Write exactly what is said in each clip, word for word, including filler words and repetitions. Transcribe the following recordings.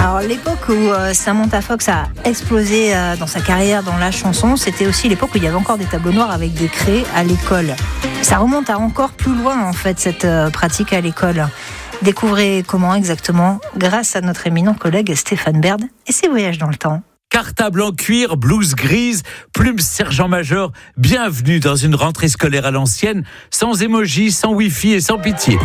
Alors l'époque où euh, Samantha Fox a explosé euh, dans sa carrière dans la chanson, c'était aussi l'époque où il y avait encore des tableaux noirs avec des craies à l'école. Ça remonte à encore plus loin en fait cette euh, pratique à l'école. Découvrez comment exactement grâce à notre éminent collègue Stéphane Baird et ses voyages dans le temps. Cartable en cuir, blouse grise, plume sergent-major, bienvenue dans une rentrée scolaire à l'ancienne, sans émojis, sans wifi et sans pitié.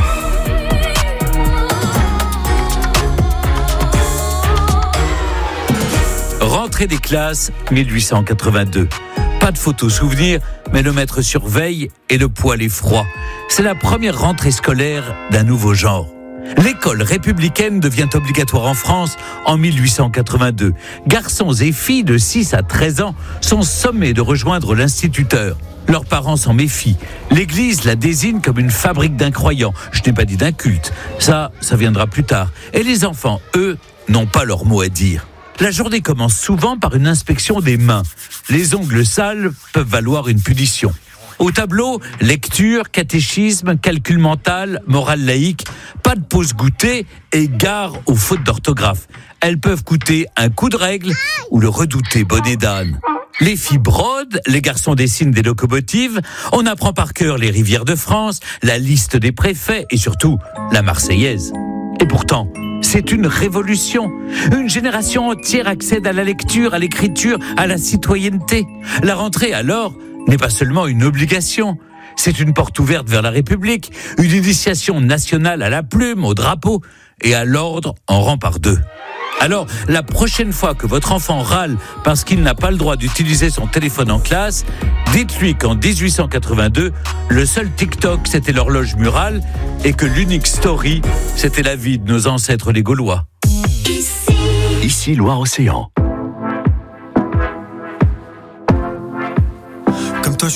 Rentrée des classes, dix-huit cent quatre-vingt-deux. Pas de photos souvenirs, mais le maître surveille et le poêle est froid. C'est la première rentrée scolaire d'un nouveau genre. L'école républicaine devient obligatoire en France en dix-huit cent quatre-vingt-deux. Garçons et filles de six à treize ans sont sommés de rejoindre l'instituteur. Leurs parents s'en méfient. L'Église la désigne comme une fabrique d'incroyants. Je n'ai pas dit d'incultes. Ça, ça viendra plus tard. Et les enfants, eux, n'ont pas leur mot à dire. La journée commence souvent par une inspection des mains. Les ongles sales peuvent valoir une punition. Au tableau, lecture, catéchisme, calcul mental, morale laïque, pas de pause goûter et gare aux fautes d'orthographe. Elles peuvent coûter un coup de règle ou le redouté bonnet d'âne. Les filles brodent, les garçons dessinent des locomotives, on apprend par cœur les rivières de France, la liste des préfets et surtout la Marseillaise. Et pourtant, c'est une révolution. Une génération entière accède à la lecture, à l'écriture, à la citoyenneté. La rentrée, alors, n'est pas seulement une obligation. C'est une porte ouverte vers la République, une initiation nationale à la plume, au drapeau et à l'ordre en rang par deux. Alors, la prochaine fois que votre enfant râle parce qu'il n'a pas le droit d'utiliser son téléphone en classe, dites-lui qu'en dix-huit cent quatre-vingt-deux, le seul TikTok, c'était l'horloge murale et que l'unique story, c'était la vie de nos ancêtres les Gaulois. Ici Loire-Océan.